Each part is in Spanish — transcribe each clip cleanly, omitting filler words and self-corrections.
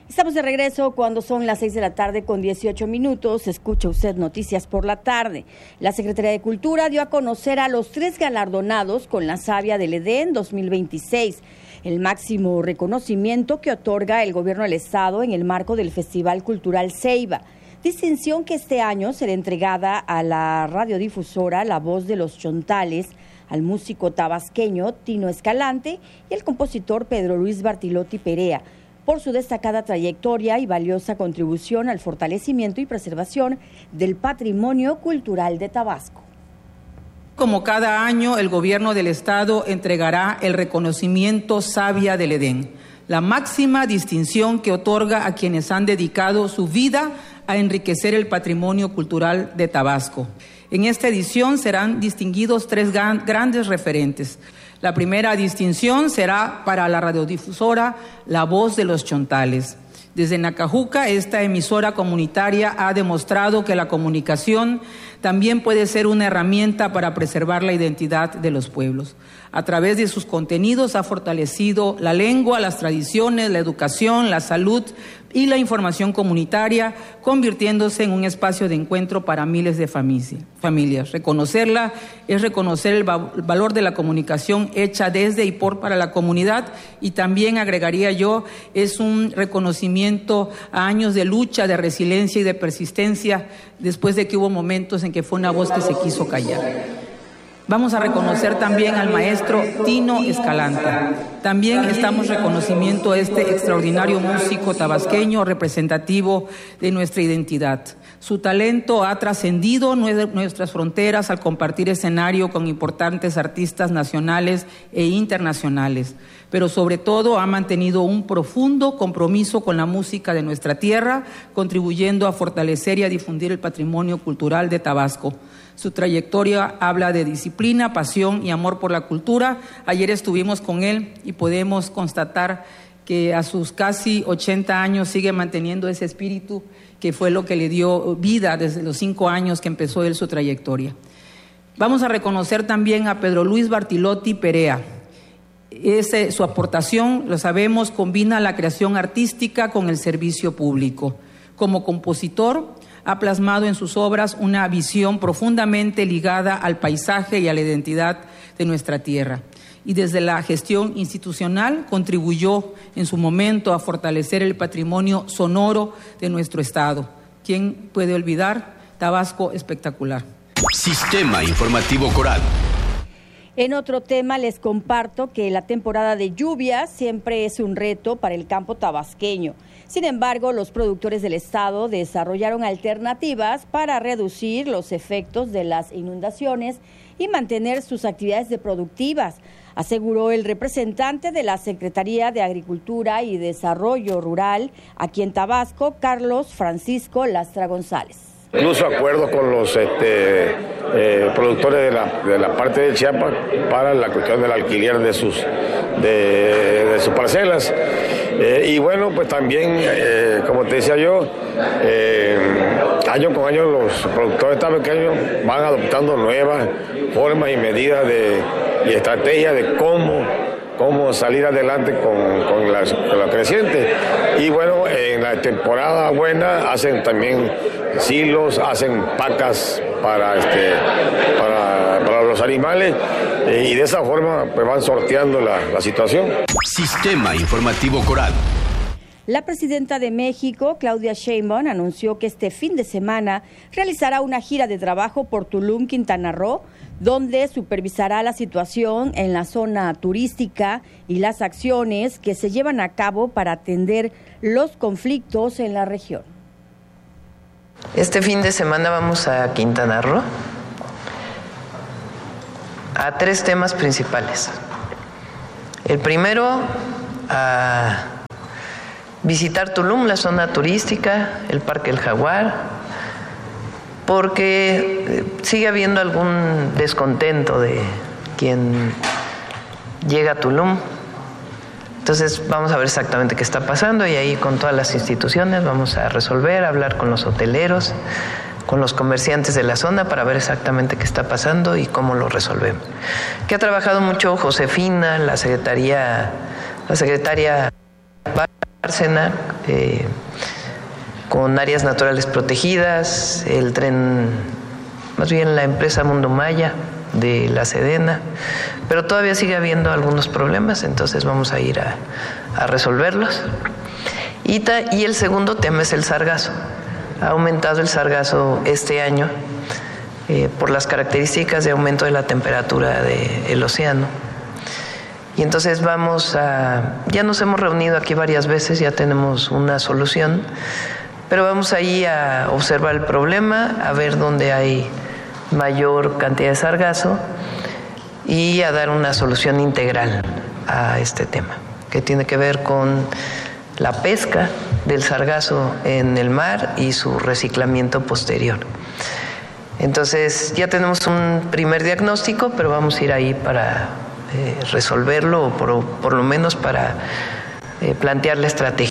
Estamos de regreso cuando son las 6 de la tarde con 18 minutos. Escucha usted Noticias por la Tarde. La Secretaría de Cultura dio a conocer a los 3 galardonados con la Savia del Edén 2026, el máximo reconocimiento que otorga el Gobierno del Estado en el marco del Festival Cultural Ceiba. Distinción que este año será entregada a la radiodifusora La Voz de los Chontales, al músico tabasqueño Tino Escalante y al compositor Pedro Luis Bartilotti Perea, por su destacada trayectoria y valiosa contribución al fortalecimiento y preservación del patrimonio cultural de Tabasco. Como cada año, el Gobierno del Estado entregará el reconocimiento Savia del Edén, la máxima distinción que otorga a quienes han dedicado su vida a enriquecer el patrimonio cultural de Tabasco. En esta edición serán distinguidos 3 grandes referentes. La primera distinción será para la radiodifusora La Voz de los Chontales. Desde Nacajuca, esta emisora comunitaria ha demostrado que la comunicación también puede ser una herramienta para preservar la identidad de los pueblos. A través de sus contenidos ha fortalecido la lengua, las tradiciones, la educación, la salud y la información comunitaria, convirtiéndose en un espacio de encuentro para miles de familias. Reconocerla es reconocer el valor de la comunicación hecha desde y para la comunidad, y también agregaría yo, es un reconocimiento a años de lucha, de resiliencia y de persistencia, después de que hubo momentos en que fue una voz que se quiso callar. Vamos a reconocer también al maestro Tino Escalante. También estamos reconocimiento a este extraordinario músico tabasqueño representativo de nuestra identidad. Su talento ha trascendido nuestras fronteras al compartir escenario con importantes artistas nacionales e internacionales, pero sobre todo ha mantenido un profundo compromiso con la música de nuestra tierra, contribuyendo a fortalecer y a difundir el patrimonio cultural de Tabasco. Su trayectoria habla de disciplina, pasión y amor por la cultura. Ayer estuvimos con él y podemos constatar que a sus casi 80 años sigue manteniendo ese espíritu que fue lo que le dio vida desde los 5 años que empezó él su trayectoria. Vamos a reconocer también a Pedro Luis Bartilotti Perea. Su aportación, lo sabemos, combina la creación artística con el servicio público. Como compositor, ha plasmado en sus obras una visión profundamente ligada al paisaje y a la identidad de nuestra tierra. Y desde la gestión institucional contribuyó en su momento a fortalecer el patrimonio sonoro de nuestro estado. ¿Quién puede olvidar? Tabasco espectacular. Sistema Informativo Coral. En otro tema les comparto que la temporada de lluvias siempre es un reto para el campo tabasqueño. Sin embargo, los productores del estado desarrollaron alternativas para reducir los efectos de las inundaciones y mantener sus actividades productivas, aseguró el representante de la Secretaría de Agricultura y Desarrollo Rural aquí en Tabasco, Carlos Francisco Lastra González. Incluso acuerdo con los productores de la parte de Chiapas para la cuestión del alquiler de sus parcelas. Y bueno, pues también, como te decía yo, año con año los productores tabasqueños van adoptando nuevas formas y medidas y estrategias de cómo salir adelante con la creciente. Y bueno, en la temporada buena hacen también silos, hacen pacas para los animales, y de esa forma pues van sorteando la situación. Sistema Informativo Coral. La presidenta de México, Claudia Sheinbaum, anunció que este fin de semana realizará una gira de trabajo por Tulum, Quintana Roo, donde supervisará la situación en la zona turística y las acciones que se llevan a cabo para atender los conflictos en la región. Este fin de semana vamos a Quintana Roo a 3 temas principales. El primero, a visitar Tulum, la zona turística, el Parque El Jaguar, porque sigue habiendo algún descontento de quien llega a Tulum. Entonces vamos a ver exactamente qué está pasando, y ahí con todas las instituciones vamos a resolver, hablar con los hoteleros, con los comerciantes de la zona para ver exactamente qué está pasando y cómo lo resolvemos. Que ha trabajado mucho Josefina, la secretaria Bárcena, con áreas naturales protegidas, el tren, más bien la empresa Mundo Maya de la Sedena, pero todavía sigue habiendo algunos problemas, entonces vamos a ir a resolverlos. Y el segundo tema es el sargazo. Ha aumentado el sargazo este año por las características de aumento de la temperatura del océano. Y entonces ya nos hemos reunido aquí varias veces, ya tenemos una solución, pero vamos ahí a observar el problema, a ver dónde hay mayor cantidad de sargazo y a dar una solución integral a este tema, que tiene que ver con la pesca del sargazo en el mar y su reciclamiento posterior. Entonces ya tenemos un primer diagnóstico, pero vamos a ir ahí para resolverlo, o por lo menos para plantear la estrategia.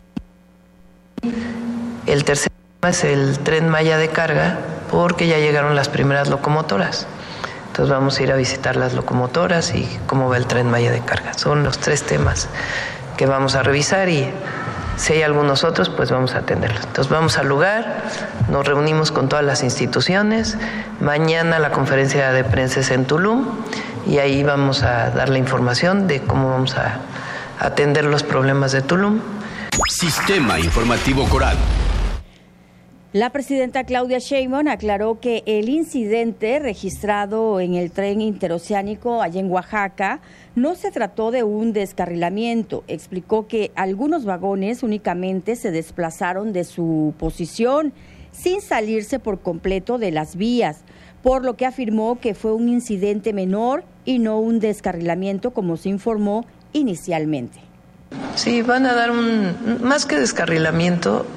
El tercer tema es el Tren Maya de carga, porque ya llegaron las primeras locomotoras. Entonces vamos a ir a visitar las locomotoras y cómo va el Tren Maya de carga. Son los tres temas que vamos a revisar y si hay algunos otros, pues vamos a atenderlos. Entonces vamos al lugar, nos reunimos con todas las instituciones. Mañana la conferencia de prensa es en Tulum y ahí vamos a dar la información de cómo vamos a atender los problemas de Tulum. Sistema Informativo Coral. La presidenta Claudia Sheinbaum aclaró que el incidente registrado en el tren interoceánico allá en Oaxaca no se trató de un descarrilamiento. Explicó que algunos vagones únicamente se desplazaron de su posición sin salirse por completo de las vías, por lo que afirmó que fue un incidente menor y no un descarrilamiento como se informó inicialmente. Sí, van a dar más que descarrilamiento,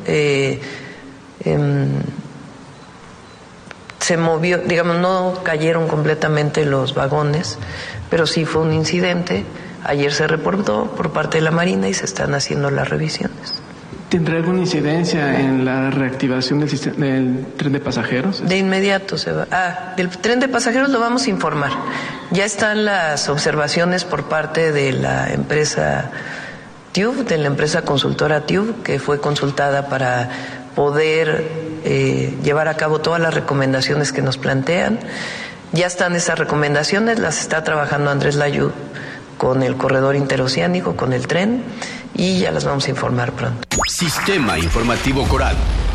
se movió, digamos, no cayeron completamente los vagones, pero sí fue un incidente. Ayer se reportó por parte de la Marina y se están haciendo las revisiones. ¿Tendrá alguna incidencia en la reactivación del tren de pasajeros? De inmediato se va. Del tren de pasajeros lo vamos a informar. Ya están las observaciones por parte de la empresa TÜV, de la empresa consultora TÜV, que fue consultada para poder llevar a cabo todas las recomendaciones que nos plantean. Ya están esas recomendaciones, las está trabajando Andrés Layud con el corredor interoceánico, con el tren, y ya las vamos a informar pronto. Sistema Informativo Coral.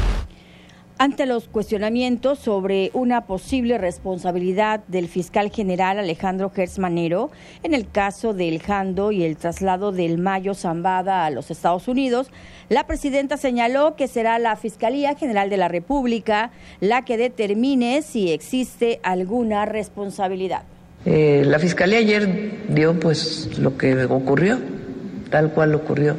Ante los cuestionamientos sobre una posible responsabilidad del fiscal general Alejandro Gertz Manero en el caso del Jando y el traslado del Mayo Zambada a los Estados Unidos, la presidenta señaló que será la Fiscalía General de la República la que determine si existe alguna responsabilidad. La Fiscalía ayer dio pues lo que ocurrió, tal cual ocurrió,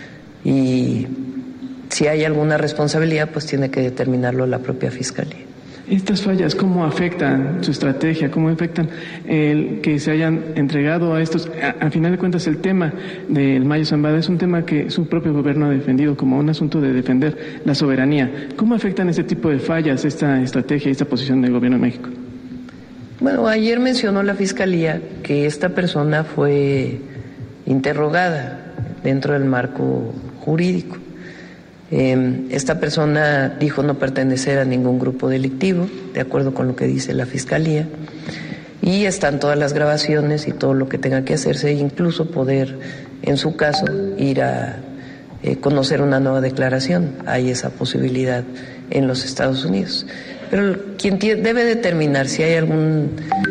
y si hay alguna responsabilidad, pues tiene que determinarlo la propia Fiscalía. ¿Estas fallas cómo afectan su estrategia? ¿Cómo afectan el que se hayan entregado a estos? Al final de cuentas, el tema del Mayo Zambada es un tema que su propio gobierno ha defendido como un asunto de defender la soberanía. ¿Cómo afectan este tipo de fallas, esta estrategia y esta posición del gobierno de México? Bueno, ayer mencionó la Fiscalía que esta persona fue interrogada dentro del marco jurídico. Esta persona dijo no pertenecer a ningún grupo delictivo, de acuerdo con lo que dice la Fiscalía, y están todas las grabaciones y todo lo que tenga que hacerse, incluso poder, en su caso, ir a conocer una nueva declaración. Hay esa posibilidad en los Estados Unidos. Pero quien debe determinar si hay algún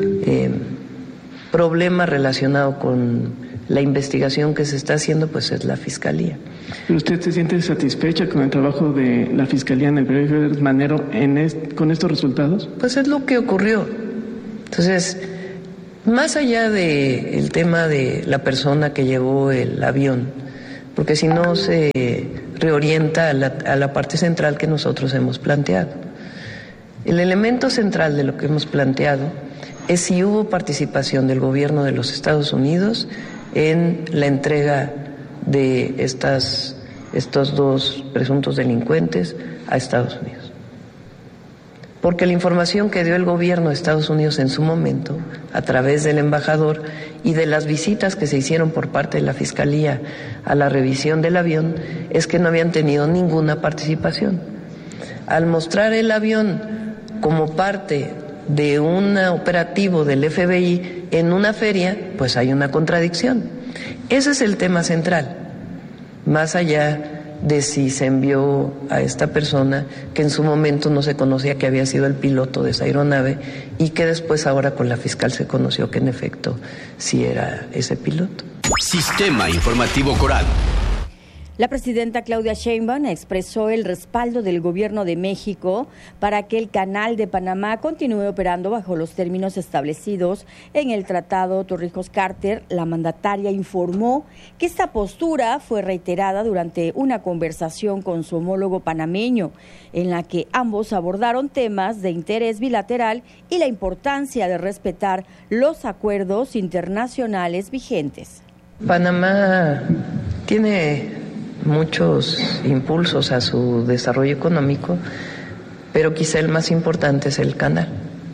problema relacionado con la investigación que se está haciendo, pues es la Fiscalía. ¿Pero usted se siente satisfecha con el trabajo de la Fiscalía en el periodo de Manero con estos resultados? Pues es lo que ocurrió. Entonces, más allá del tema de la persona que llevó el avión, porque si no se reorienta a la parte central que nosotros hemos planteado. El elemento central de lo que hemos planteado es si hubo participación del gobierno de los Estados Unidos en la entrega de estos dos presuntos delincuentes a Estados Unidos. porque la información que dio el gobierno de Estados Unidos en su momento, a través del embajador y de las visitas que se hicieron por parte de la Fiscalía a la revisión del avión, es que no habían tenido ninguna participación. Al mostrar el avión como parte de un operativo del FBI en una feria, pues hay una contradicción. Ese es el tema central, más allá de si se envió a esta persona que en su momento no se conocía que había sido el piloto de esa aeronave y que después ahora con la fiscal se conoció que en efecto sí era ese piloto. Sistema Informativo Coral. La presidenta Claudia Sheinbaum expresó el respaldo del Gobierno de México para que el Canal de Panamá continúe operando bajo los términos establecidos en el Tratado Torrijos-Carter. La mandataria informó que esta postura fue reiterada durante una conversación con su homólogo panameño, en la que ambos abordaron temas de interés bilateral y la importancia de respetar los acuerdos internacionales vigentes. Panamá tiene muchos impulsos a su desarrollo económico, pero quizá el más importante es el canal.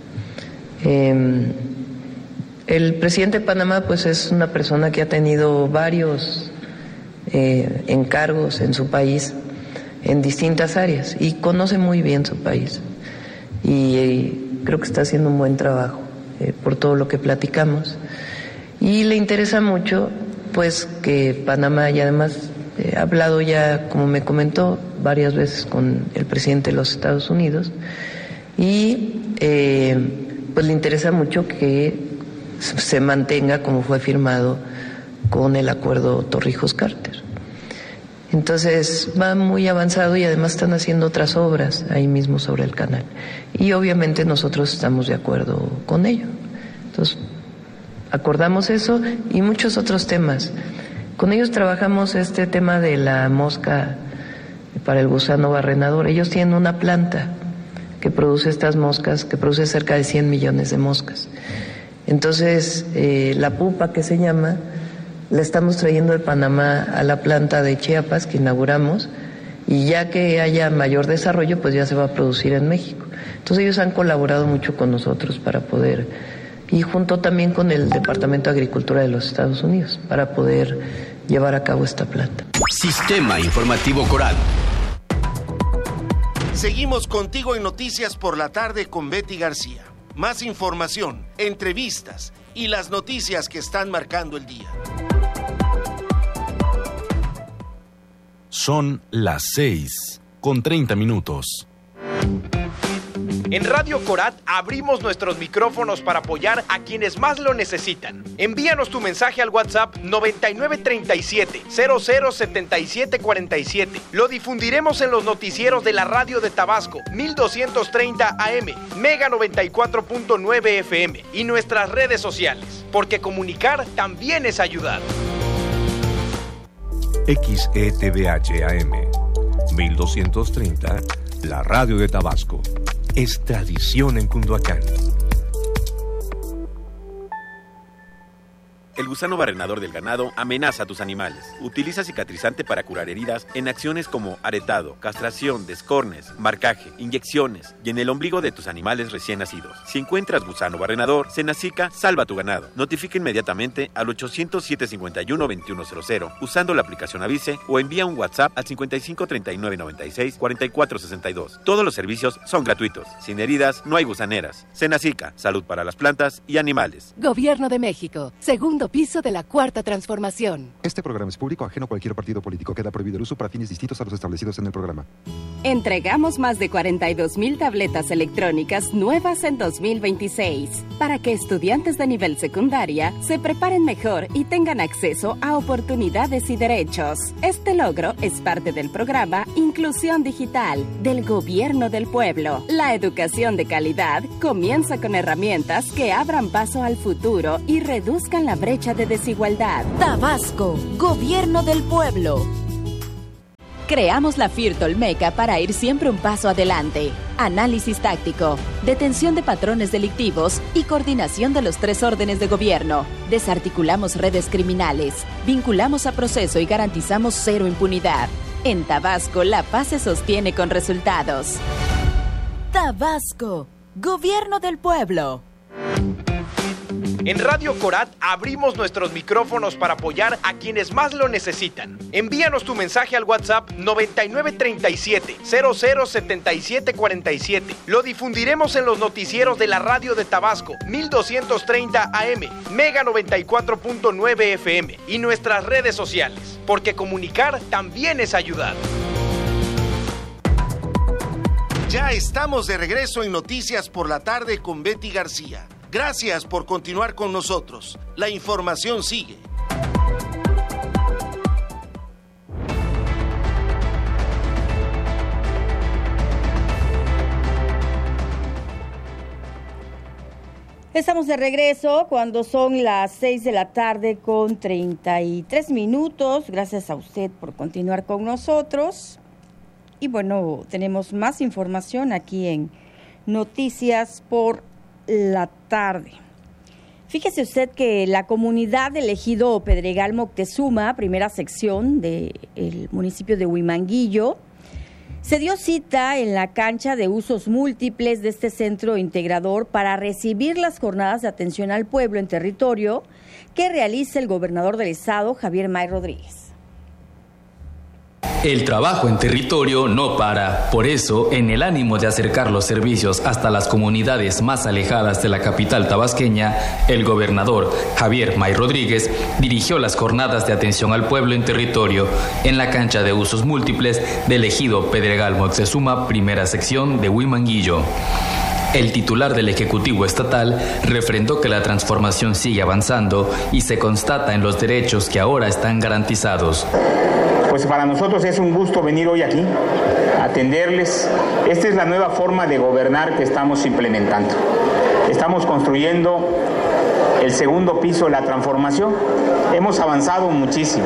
El presidente de Panamá pues es una persona que ha tenido varios encargos en su país en distintas áreas y conoce muy bien su país y creo que está haciendo un buen trabajo por todo lo que platicamos y le interesa mucho pues que Panamá, y además he hablado ya, como me comentó, varias veces con el presidente de los Estados Unidos y pues le interesa mucho que se mantenga como fue firmado con el acuerdo Torrijos-Carter. Entonces va muy avanzado y además están haciendo otras obras ahí mismo sobre el canal y obviamente nosotros estamos de acuerdo con ello. Entonces acordamos eso y muchos otros temas. Con ellos trabajamos este tema de la mosca para el gusano barrenador. Ellos tienen una planta que produce estas moscas, que produce cerca de 100 millones de moscas. Entonces, la pupa que se llama, la estamos trayendo de Panamá a la planta de Chiapas que inauguramos y ya que haya mayor desarrollo, pues ya se va a producir en México. Entonces ellos han colaborado mucho con nosotros para poder, y junto también con el Departamento de Agricultura de los Estados Unidos, para poder llevar a cabo esta planta. Sistema Informativo Coral. Seguimos contigo en Noticias por la Tarde con Betty García. Más información, entrevistas y las noticias que están marcando el día. Son las 6:30. En Radio Corat abrimos nuestros micrófonos para apoyar a quienes más lo necesitan. Envíanos tu mensaje al WhatsApp 9937-007747. Lo difundiremos en los noticieros de la radio de Tabasco, 1230 AM, Mega 94.9 FM y nuestras redes sociales, porque comunicar también es ayudar. XETVH AM, 1230, la radio de Tabasco. Es tradición en Cunduacán. El gusano barrenador del ganado amenaza a tus animales. Utiliza cicatrizante para curar heridas en acciones como aretado, castración, descornes, marcaje, inyecciones y en el ombligo de tus animales recién nacidos. Si encuentras gusano barrenador, Senacica salva tu ganado. Notifica inmediatamente al 800-751-2100 usando la aplicación Avise o envía un WhatsApp al 55 39 96 44 62. Todos los servicios son gratuitos. Sin heridas, no hay gusaneras. Senacica, salud para las plantas y animales. Gobierno de México, segundo piso de la Cuarta Transformación. Este programa es público, ajeno a cualquier partido político. Queda prohibido el uso para fines distintos a los establecidos en el programa. Entregamos más de 42,000 tabletas electrónicas nuevas en 2026 para que estudiantes de nivel secundaria se preparen mejor y tengan acceso a oportunidades y derechos. Este logro es parte del programa Inclusión Digital del Gobierno del Pueblo. La educación de calidad comienza con herramientas que abran paso al futuro y reduzcan la brecha de desigualdad. Tabasco, Gobierno del Pueblo. Creamos la FIRT Olmeca para ir siempre un paso adelante. Análisis táctico, detención de patrones delictivos y coordinación de los 3 órdenes de gobierno. Desarticulamos redes criminales, vinculamos a proceso y garantizamos 0 impunidad. En Tabasco, la paz se sostiene con resultados. Tabasco, Gobierno del Pueblo. En Radio Corat abrimos nuestros micrófonos para apoyar a quienes más lo necesitan. Envíanos tu mensaje al WhatsApp 9937-007747. Lo difundiremos en los noticieros de la radio de Tabasco, 1230 AM, Mega 94.9 FM y nuestras redes sociales, porque comunicar también es ayudar. Ya estamos de regreso en Noticias por la Tarde con Betty García. Gracias por continuar con nosotros. La información sigue. Estamos de regreso cuando son las 6 de la tarde con 33 minutos. Gracias a usted por continuar con nosotros. Y bueno, tenemos más información aquí en Noticias por la Tarde. Fíjese usted que la comunidad del ejido Pedregal Moctezuma, primera sección del municipio de Huimanguillo, se dio cita en la cancha de usos múltiples de este centro integrador para recibir las jornadas de atención al pueblo en territorio que realiza el gobernador del estado, Javier May Rodríguez. El trabajo en territorio no para. Por eso, en el ánimo de acercar los servicios hasta las comunidades más alejadas de la capital tabasqueña, el gobernador Javier May Rodríguez dirigió las jornadas de atención al pueblo en territorio en la cancha de usos múltiples del ejido Pedregal Moctezuma, primera sección de Huimanguillo. El titular del Ejecutivo Estatal refrendó que la transformación sigue avanzando y se constata en los derechos que ahora están garantizados. Pues para nosotros es un gusto venir hoy aquí a atenderles. Esta es la nueva forma de gobernar que estamos implementando. Estamos construyendo el segundo piso de la transformación. Hemos avanzado muchísimo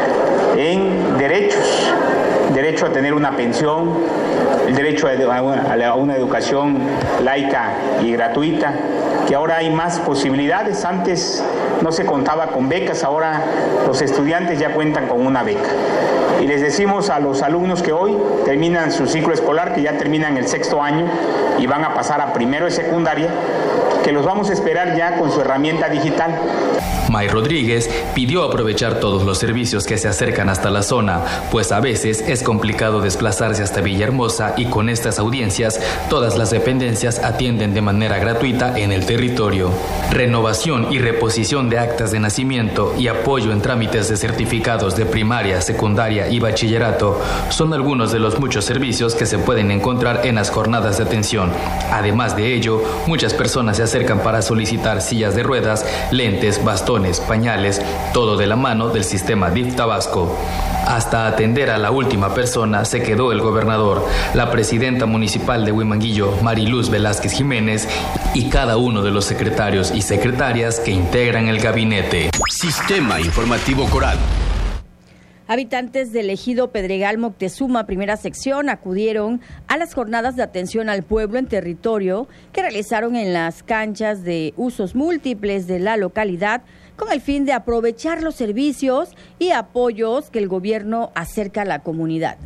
en derechos, derecho a tener una pensión, el derecho a una educación laica y gratuita, que ahora hay más posibilidades. Antes no se contaba con becas, ahora los estudiantes ya cuentan con una beca. Y les decimos a los alumnos que hoy terminan su ciclo escolar, que ya terminan el 6º año y van a pasar a primero de secundaria, que los vamos a esperar ya con su herramienta digital. May Rodríguez pidió aprovechar todos los servicios que se acercan hasta la zona, pues a veces es complicado desplazarse hasta Villahermosa y con estas audiencias todas las dependencias atienden de manera gratuita en el territorio. Renovación y reposición de actas de nacimiento y apoyo en trámites de certificados de primaria, secundaria y bachillerato son algunos de los muchos servicios que se pueden encontrar en las jornadas de atención. Además de ello, muchas personas se acercan para solicitar sillas de ruedas, lentes, bastones, pañales, todo de la mano del sistema DIF Tabasco. Hasta atender a la última persona se quedó el gobernador, la presidenta municipal de Huimanguillo, Mariluz Velázquez Jiménez, y cada uno de los secretarios y secretarias que integran el gabinete. Sistema Informativo Coral. Habitantes del ejido Pedregal Moctezuma, primera sección, acudieron a las jornadas de atención al pueblo en territorio que realizaron en las canchas de usos múltiples de la localidad con el fin de aprovechar los servicios y apoyos que el gobierno acerca a la comunidad.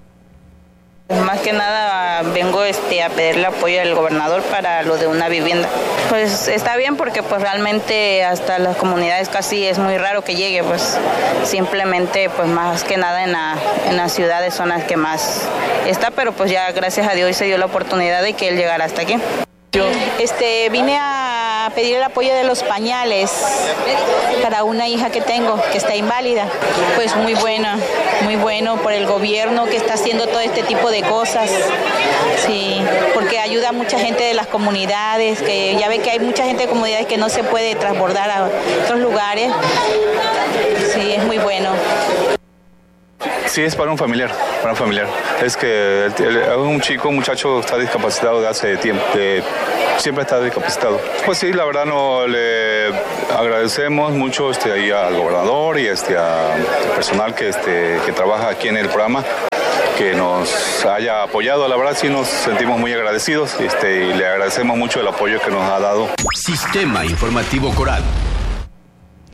Más que nada vengo a pedirle apoyo al gobernador para lo de una vivienda. Pues está bien porque pues realmente hasta las comunidades casi es muy raro que llegue, pues simplemente pues más que nada en las ciudades son las que más está, pero pues ya gracias a Dios se dio la oportunidad de que él llegara hasta aquí. Vine a pedir el apoyo de los pañales para una hija que tengo que está inválida. Pues muy bueno por el gobierno que está haciendo todo este tipo de cosas. Sí, porque ayuda a mucha gente de las comunidades, que ya ve que hay mucha gente de comunidades que no se puede transbordar a otros lugares. Sí, es muy bueno. Sí, es para un familiar. Es que un muchacho está discapacitado de hace tiempo, siempre está discapacitado. Pues sí, la verdad le agradecemos mucho ahí al gobernador y al personal que trabaja aquí en el programa, que nos haya apoyado. La verdad sí nos sentimos muy agradecidos y le agradecemos mucho el apoyo que nos ha dado. Sistema Informativo Coral.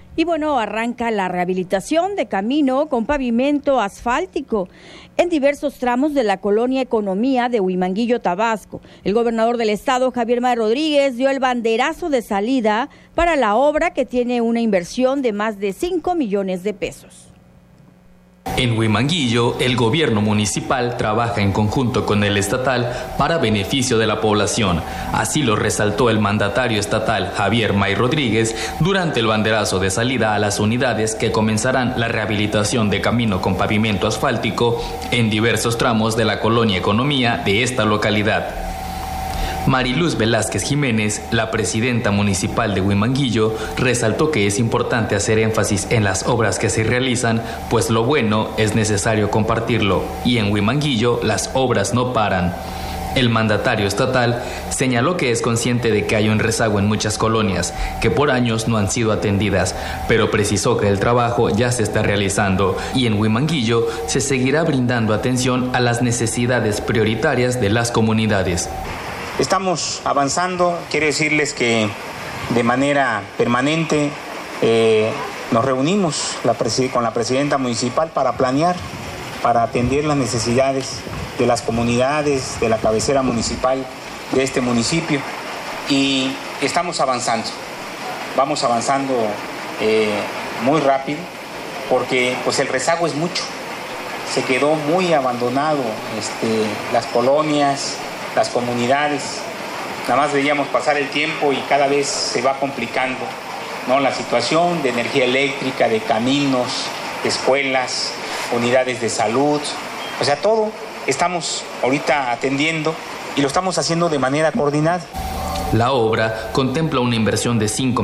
Y bueno, arranca la rehabilitación de camino con pavimento asfáltico en diversos tramos de la colonia Economía de Huimanguillo, Tabasco. El gobernador del estado, Javier May Rodríguez, dio el banderazo de salida para la obra, que tiene una inversión de más de 5 millones de pesos. En Huimanguillo, el gobierno municipal trabaja en conjunto con el estatal para beneficio de la población. Así lo resaltó el mandatario estatal Javier May Rodríguez durante el banderazo de salida a las unidades que comenzarán la rehabilitación de camino con pavimento asfáltico en diversos tramos de la colonia Economía de esta localidad. Mariluz Velázquez Jiménez, la presidenta municipal de Huimanguillo, resaltó que es importante hacer énfasis en las obras que se realizan, pues lo bueno es necesario compartirlo, y en Huimanguillo las obras no paran. El mandatario estatal señaló que es consciente de que hay un rezago en muchas colonias, que por años no han sido atendidas, pero precisó que el trabajo ya se está realizando y en Huimanguillo se seguirá brindando atención a las necesidades prioritarias de las comunidades. Estamos avanzando, quiero decirles que de manera permanente nos reunimos con la presidenta municipal para planear, para atender las necesidades de las comunidades, de la cabecera municipal de este municipio, y estamos avanzando. Vamos avanzando muy rápido porque pues el rezago es mucho. Se quedó muy abandonado las colonias, las comunidades. Nada más veíamos pasar el tiempo y cada vez se va complicando, ¿no? La situación de energía eléctrica, de caminos, de escuelas, unidades de salud, o sea, todo estamos ahorita atendiendo y lo estamos haciendo de manera coordinada. La obra contempla una inversión de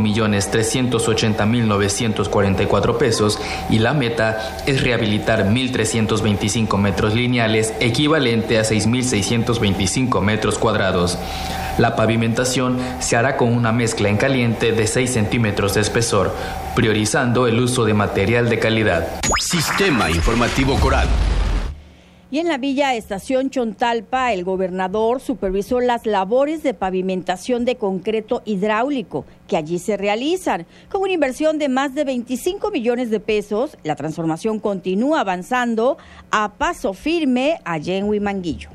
5.380.944 pesos y la meta es rehabilitar 1.325 metros lineales, equivalente a 6.625 metros cuadrados. La pavimentación se hará con una mezcla en caliente de 6 centímetros de espesor, priorizando el uso de material de calidad. Sistema Informativo Coral. Y en la Villa Estación Chontalpa, el gobernador supervisó las labores de pavimentación de concreto hidráulico que allí se realizan. Con una inversión de más de 25 millones de pesos, la transformación continúa avanzando a paso firme allá en Huimanguillo.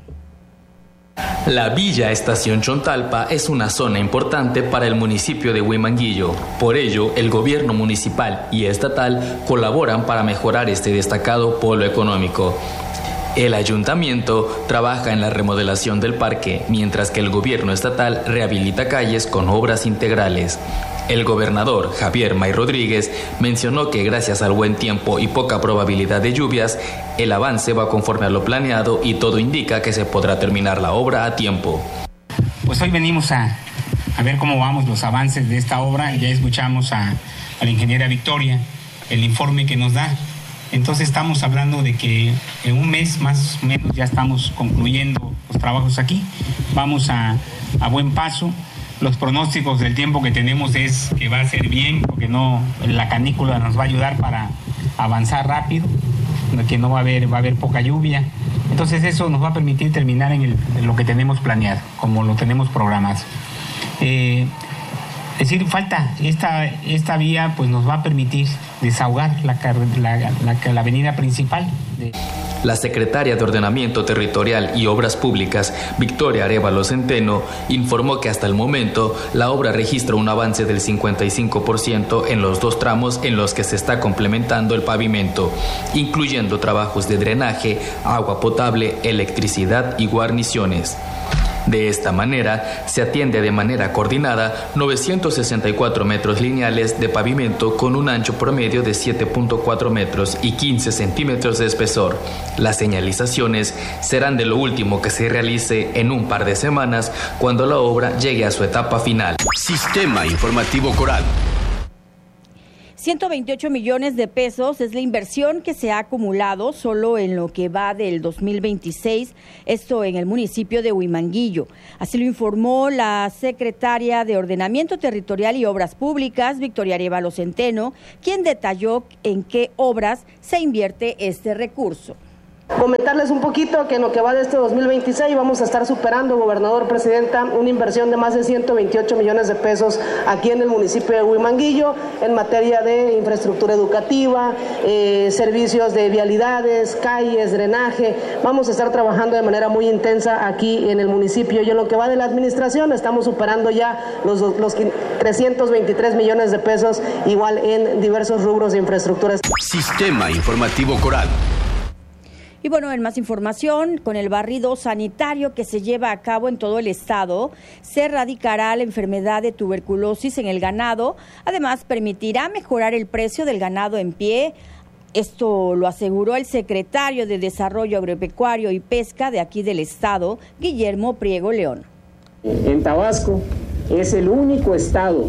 La Villa Estación Chontalpa es una zona importante para el municipio de Huimanguillo. Por ello, el gobierno municipal y estatal colaboran para mejorar este destacado polo económico. El ayuntamiento trabaja en la remodelación del parque, mientras que el gobierno estatal rehabilita calles con obras integrales. El gobernador Javier May Rodríguez mencionó que gracias al buen tiempo y poca probabilidad de lluvias, el avance va conforme a lo planeado y todo indica que se podrá terminar la obra a tiempo. Pues hoy venimos a ver cómo vamos los avances de esta obra. Ya escuchamos a la ingeniera Victoria, el informe que nos da. Entonces estamos hablando de que en un mes más o menos ya estamos concluyendo los trabajos aquí. Vamos a buen paso. Los pronósticos del tiempo que tenemos es que va a ser bien, porque la canícula nos va a ayudar para avanzar rápido, que no va a haber poca lluvia. Entonces eso nos va a permitir terminar en lo que tenemos planeado, como lo tenemos programado. Es decir, falta esta vía, pues nos va a permitir desahogar la avenida principal. La secretaria de Ordenamiento Territorial y Obras Públicas, Victoria Arévalo Centeno, informó que hasta el momento la obra registra un avance del 55% en los 2 tramos en los que se está complementando el pavimento, incluyendo trabajos de drenaje, agua potable, electricidad y guarniciones. De esta manera, se atiende de manera coordinada 964 metros lineales de pavimento con un ancho promedio de 7.4 metros y 15 centímetros de espesor. Las señalizaciones serán de lo último que se realice en un par de semanas cuando la obra llegue a su etapa final. Sistema Informativo Coral. 128 millones de pesos es la inversión que se ha acumulado solo en lo que va del 2026, esto en el municipio de Huimanguillo. Así lo informó la secretaria de Ordenamiento Territorial y Obras Públicas, Victoria Arévalo Centeno, quien detalló en qué obras se invierte este recurso. Comentarles un poquito que en lo que va de este 2026 vamos a estar superando, gobernador, presidenta, una inversión de más de 128 millones de pesos aquí en el municipio de Huimanguillo en materia de infraestructura educativa, servicios de vialidades, calles, drenaje. Vamos a estar trabajando de manera muy intensa aquí en el municipio y en lo que va de la administración estamos superando ya los 323 millones de pesos igual en diversos rubros de infraestructura. Sistema Informativo Coral. Y bueno, en más información, con el barrido sanitario que se lleva a cabo en todo el estado, se erradicará la enfermedad de tuberculosis en el ganado. Además, permitirá mejorar el precio del ganado en pie. Esto lo aseguró el secretario de Desarrollo Agropecuario y Pesca de aquí del estado, Guillermo Priego León. En Tabasco es el único estado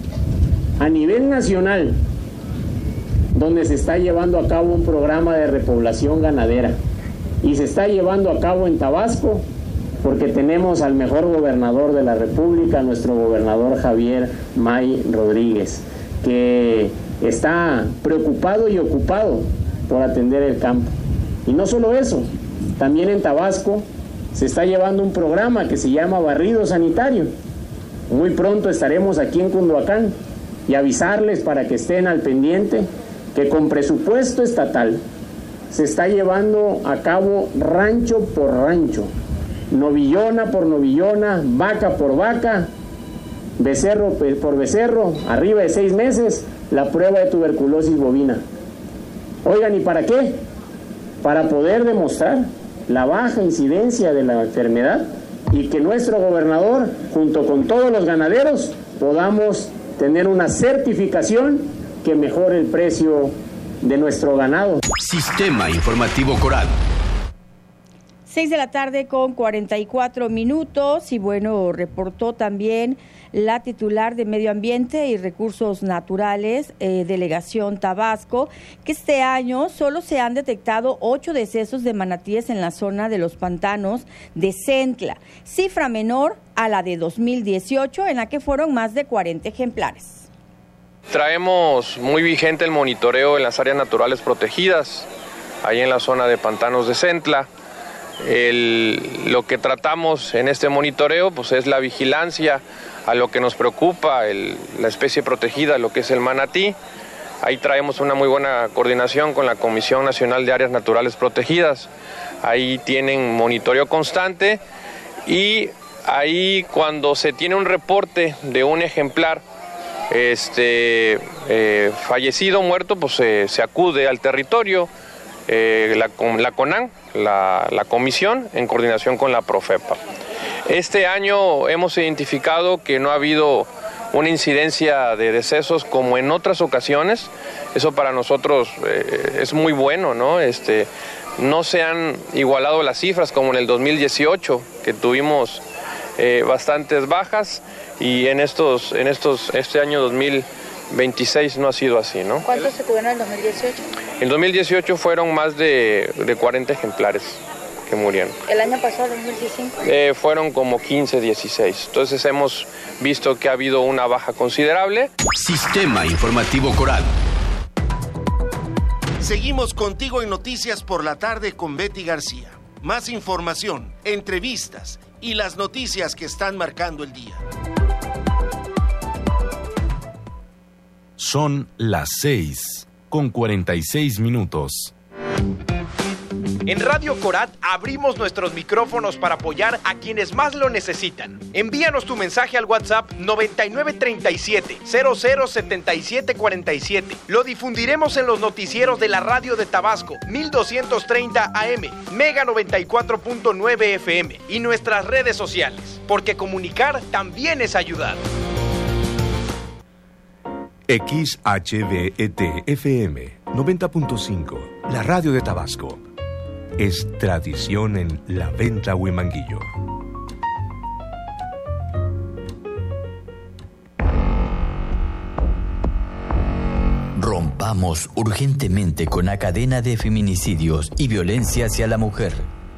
a nivel nacional donde se está llevando a cabo un programa de repoblación ganadera. Y se está llevando a cabo en Tabasco porque tenemos al mejor gobernador de la República, nuestro gobernador Javier May Rodríguez, que está preocupado y ocupado por atender el campo. Y no solo eso, también en Tabasco se está llevando un programa que se llama Barrido Sanitario. Muy pronto estaremos aquí en Cunduacán y avisarles para que estén al pendiente que con presupuesto estatal se está llevando a cabo rancho por rancho, novillona por novillona, vaca por vaca, becerro por becerro, arriba de 6 meses, la prueba de tuberculosis bovina. Oigan, ¿y para qué? Para poder demostrar la baja incidencia de la enfermedad y que nuestro gobernador, junto con todos los ganaderos, podamos tener una certificación que mejore el precio de nuestro ganado. Sistema Informativo Coral. 6 de la tarde con 44 minutos y bueno, reportó también la titular de Medio Ambiente y Recursos Naturales, Delegación Tabasco, que este año solo se han detectado 8 decesos de manatíes en la zona de los pantanos de Centla, cifra menor a la de 2018, en la que fueron más de 40 ejemplares. Traemos muy vigente el monitoreo en las áreas naturales protegidas, ahí en la zona de pantanos de Centla. Lo que tratamos en este monitoreo pues, es la vigilancia a lo que nos preocupa, la especie protegida, lo que es el manatí. Ahí traemos una muy buena coordinación con la Comisión Nacional de Áreas Naturales Protegidas. Ahí tienen monitoreo constante y ahí cuando se tiene un reporte de un ejemplar fallecido, muerto, pues se acude al territorio, la CONAN, la comisión, en coordinación con la Profepa. Este año hemos identificado que no ha habido una incidencia de decesos como en otras ocasiones. Eso para nosotros es muy bueno, ¿no? No se han igualado las cifras como en el 2018, que tuvimos bastantes bajas, y en este año 2026 no ha sido así, ¿no? ¿Cuántos se tuvieron en el 2018? En 2018 fueron más de 40 ejemplares que murieron. ¿El año pasado, 2015? Fueron como 15, 16. Entonces hemos visto que ha habido una baja considerable. Sistema Informativo Coral. Seguimos contigo en Noticias por la Tarde con Betty García. Más información, entrevistas y las noticias que están marcando el día. Son las 6:46. En Radio Corat abrimos nuestros micrófonos para apoyar a quienes más lo necesitan. Envíanos tu mensaje al WhatsApp 9937-007747. Lo difundiremos en los noticieros de la radio de Tabasco, 1230 AM, Mega 94.9 FM y nuestras redes sociales, porque comunicar también es ayudar. XHDET-FM 90.5, la radio de Tabasco. Es tradición en La Venta Huimanguillo. Rompamos urgentemente con la cadena de feminicidios y violencia hacia la mujer.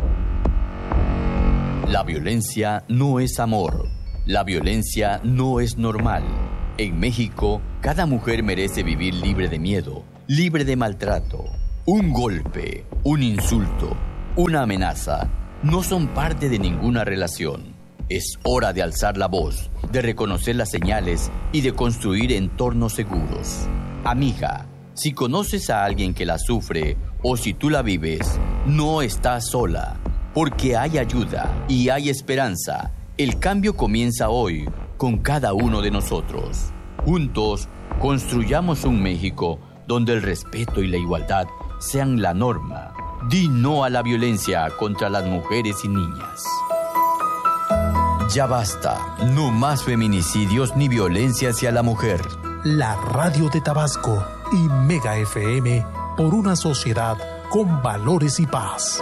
La violencia no es amor. La violencia no es normal. En México, cada mujer merece vivir libre de miedo, libre de maltrato. Un golpe, un insulto, una amenaza. No son parte de ninguna relación. Es hora de alzar la voz, de reconocer las señales y de construir entornos seguros. Amiga, si conoces a alguien que la sufre o si tú la vives, no estás sola, porque hay ayuda y hay esperanza. El cambio comienza hoy con cada uno de nosotros. Juntos, construyamos un México donde el respeto y la igualdad sean la norma. Di no a la violencia contra las mujeres y niñas. Ya basta, no más feminicidios ni violencia hacia la mujer. La Radio de Tabasco y Mega FM por una sociedad con valores y paz.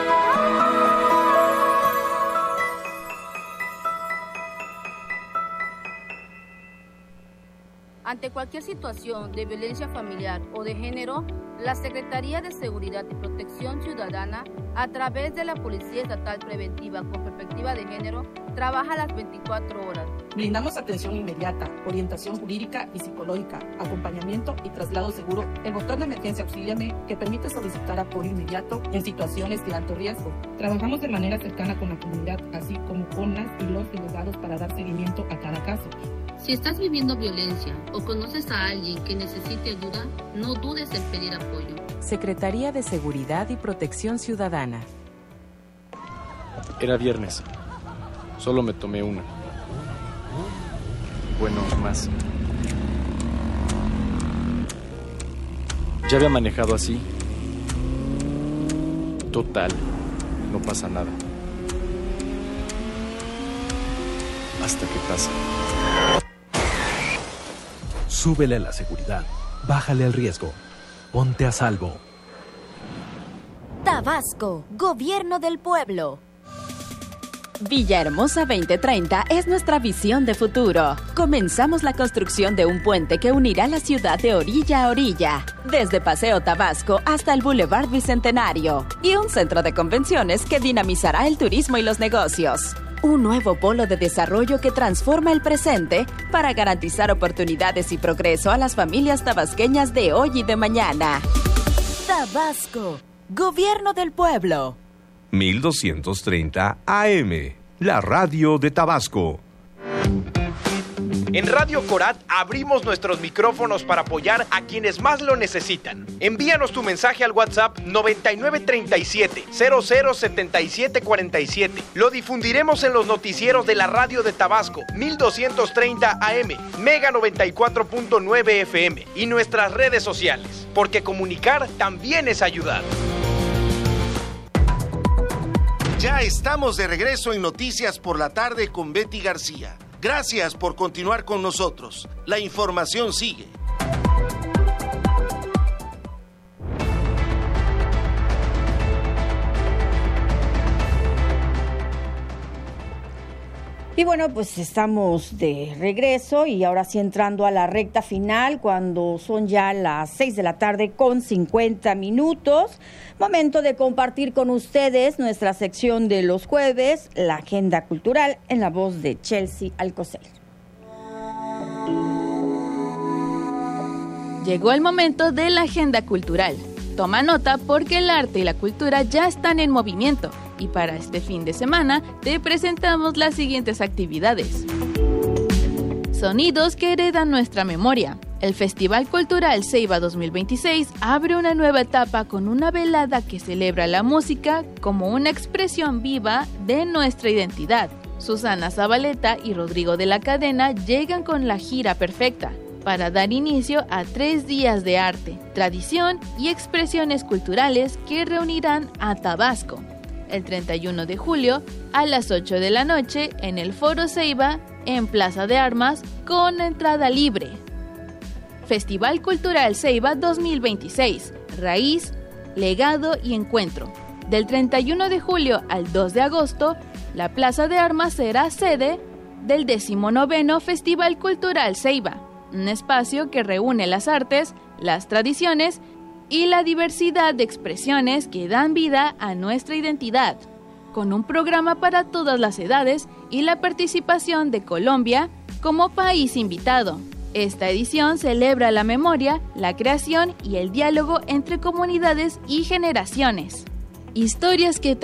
Ante cualquier situación de violencia familiar o de género, la Secretaría de Seguridad y Protección Ciudadana, a través de la Policía Estatal Preventiva con Perspectiva de Género, trabaja las 24 horas. Brindamos atención inmediata, orientación jurídica y psicológica, acompañamiento y traslado seguro. El botón de emergencia Auxíliame, que permite solicitar apoyo inmediato en situaciones de alto riesgo. Trabajamos de manera cercana con la comunidad, así como con las y los delegados para dar seguimiento a cada caso. Si estás viviendo violencia o conoces a alguien que necesite ayuda, no dudes en pedir apoyo. Secretaría de Seguridad y Protección Ciudadana. Era viernes. Solo me tomé una. Bueno, más. Ya había manejado así. Total, no pasa nada. Hasta que pasa. Súbele a la seguridad, bájale al riesgo, ponte a salvo. Tabasco, Gobierno del Pueblo. Villahermosa 2030 es nuestra visión de futuro. Comenzamos la construcción de un puente que unirá la ciudad de orilla a orilla, desde Paseo Tabasco hasta el Boulevard Bicentenario, y un centro de convenciones que dinamizará el turismo y los negocios. Un nuevo polo de desarrollo que transforma el presente para garantizar oportunidades y progreso a las familias tabasqueñas de hoy y de mañana. Tabasco, Gobierno del Pueblo. 1230 AM, la radio de Tabasco. En Radio Corat abrimos nuestros micrófonos para apoyar a quienes más lo necesitan. Envíanos tu mensaje al WhatsApp 9937-007747. Lo difundiremos en los noticieros de la radio de Tabasco, 1230 AM, Mega 94.9 FM y nuestras redes sociales, porque comunicar también es ayudar. Ya estamos de regreso en Noticias por la Tarde con Betty García. Gracias por continuar con nosotros. La información sigue. Y bueno, pues estamos de regreso y ahora sí entrando a la recta final cuando son ya las 6 de la tarde con 50 minutos. Momento de compartir con ustedes nuestra sección de los jueves, la agenda cultural, en la voz de Chelsea Alcocer. Llegó el momento de la agenda cultural. Toma nota porque el arte y la cultura ya están en movimiento. Y para este fin de semana te presentamos las siguientes actividades. Sonidos que heredan nuestra memoria. El Festival Cultural Ceiba 2026 abre una nueva etapa con una velada que celebra la música como una expresión viva de nuestra identidad. Susana Zabaleta y Rodrigo de la Cadena llegan con la gira perfecta para dar inicio a 3 días de arte, tradición y expresiones culturales que reunirán a Tabasco. El 31 de julio a las 8 de la noche en el Foro Ceiba, en Plaza de Armas, con entrada libre. Festival Cultural Ceiba 2026, Raíz, Legado y Encuentro. Del 31 de julio al 2 de agosto, la Plaza de Armas será sede del 19º Festival Cultural Ceiba, un espacio que reúne las artes, las tradiciones y la diversidad de expresiones que dan vida a nuestra identidad, con un programa para todas las edades y la participación de Colombia como país invitado. Esta edición celebra la memoria, la creación y el diálogo entre comunidades y generaciones. Historias que